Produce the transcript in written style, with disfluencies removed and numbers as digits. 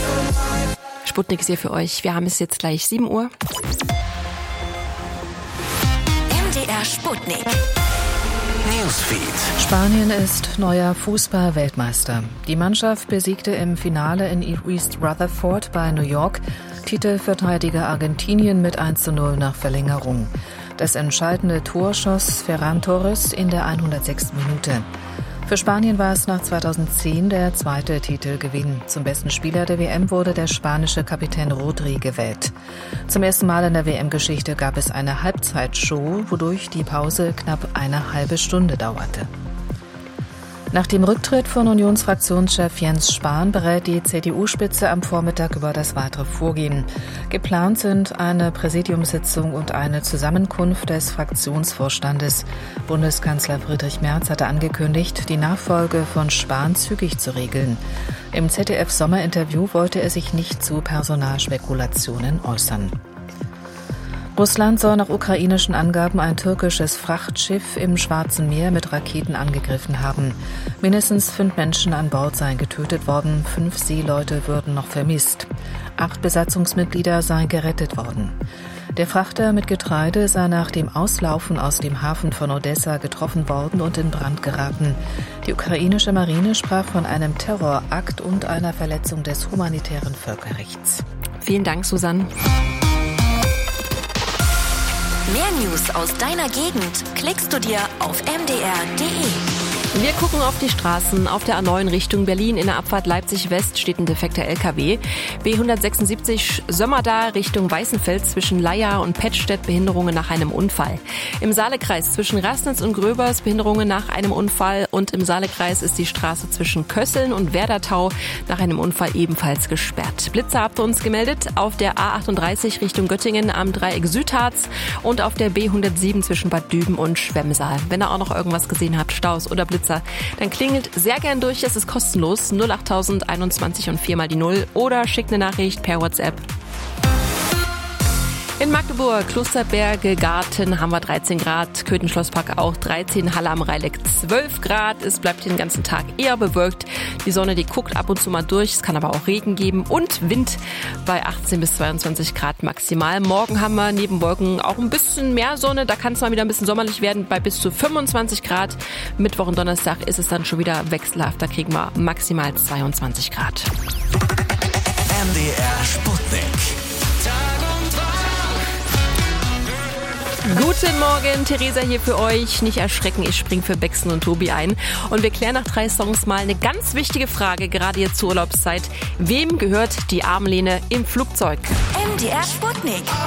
Sputnik ist hier für euch. Wir haben es jetzt gleich 7 Uhr. MDR Sputnik. Newsfeed. Spanien ist neuer Fußball-Weltmeister. Die Mannschaft besiegte im Finale in East Rutherford bei New York Titelverteidiger Argentinien mit 1:0 nach Verlängerung. Das entscheidende Tor schoss Ferran Torres in der 106. Minute. Für Spanien war es nach 2010 der zweite Titelgewinn. Zum besten Spieler der WM wurde der spanische Kapitän Rodri gewählt. Zum ersten Mal in der WM-Geschichte gab es eine Halbzeitshow, wodurch die Pause knapp eine halbe Stunde dauerte. Nach dem Rücktritt von Unionsfraktionschef Jens Spahn berät die CDU-Spitze am Vormittag über das weitere Vorgehen. Geplant sind eine Präsidiumssitzung und eine Zusammenkunft des Fraktionsvorstandes. Bundeskanzler Friedrich Merz hatte angekündigt, die Nachfolge von Spahn zügig zu regeln. Im ZDF-Sommerinterview wollte er sich nicht zu Personalspekulationen äußern. Russland soll nach ukrainischen Angaben ein türkisches Frachtschiff im Schwarzen Meer mit Raketen angegriffen haben. Mindestens 5 Menschen an Bord seien getötet worden, 5 Seeleute würden noch vermisst. 8 Besatzungsmitglieder seien gerettet worden. Der Frachter mit Getreide sei nach dem Auslaufen aus dem Hafen von Odessa getroffen worden und in Brand geraten. Die ukrainische Marine sprach von einem Terrorakt und einer Verletzung des humanitären Völkerrechts. Vielen Dank, Susanne. Mehr News aus deiner Gegend klickst du dir auf mdr.de. Wir gucken auf die Straßen. Auf der A9 Richtung Berlin in der Abfahrt Leipzig-West steht ein defekter LKW. B176 Sömmerda Richtung Weißenfels zwischen Leier und Pettstedt Behinderungen nach einem Unfall. Im Saalekreis zwischen Rassnitz und Gröbers Behinderungen nach einem Unfall. Und im Saalekreis ist die Straße zwischen Kösseln und Werdertau nach einem Unfall ebenfalls gesperrt. Blitzer habt ihr uns gemeldet auf der A38 Richtung Göttingen am Dreieck Südharz und auf der B107 zwischen Bad Düben und Schwemmsaal. Wenn ihr auch noch irgendwas gesehen habt, Staus oder Blitzer, dann klingelt sehr gern durch, es ist kostenlos, 08000 21 und 4 mal die 0 oder schickt eine Nachricht per WhatsApp. In Magdeburg, Klosterberge, Garten haben wir 13 Grad, Köthen-Schlosspark auch 13, Halle am Rhein 12 Grad. Es bleibt den ganzen Tag eher bewölkt. Die Sonne, die guckt ab und zu mal durch. Es kann aber auch Regen geben und Wind bei 18 bis 22 Grad maximal. Morgen haben wir neben Wolken auch ein bisschen mehr Sonne. Da kann es mal wieder ein bisschen sommerlich werden bei bis zu 25 Grad. Mittwoch und Donnerstag ist es dann schon wieder wechselhaft. Da kriegen wir maximal 22 Grad. MDR Sputnik. Guten Morgen, Theresa hier für euch. Nicht erschrecken, ich spring für Bexen und Tobi ein. Und wir klären nach 3 Songs mal eine ganz wichtige Frage, gerade jetzt zur Urlaubszeit. Wem gehört die Armlehne im Flugzeug? MDR Sputnik.